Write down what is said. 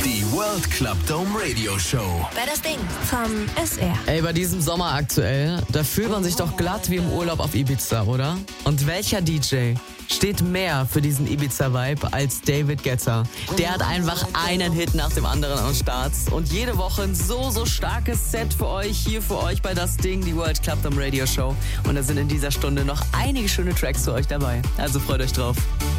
Die World Club Dome Radio Show. Bei das Ding vom SR. Ey, bei diesem Sommer aktuell, da fühlt man sich doch glatt wie im Urlaub auf Ibiza, oder? Und welcher DJ steht mehr für diesen Ibiza-Vibe als David Guetta? Der hat einfach einen Hit nach dem anderen am Start. Und jede Woche ein so starkes Set für euch, hier für euch bei das Ding, die World Club Dome Radio Show. Und da sind in dieser Stunde noch einige schöne Tracks für euch dabei. Also freut euch drauf.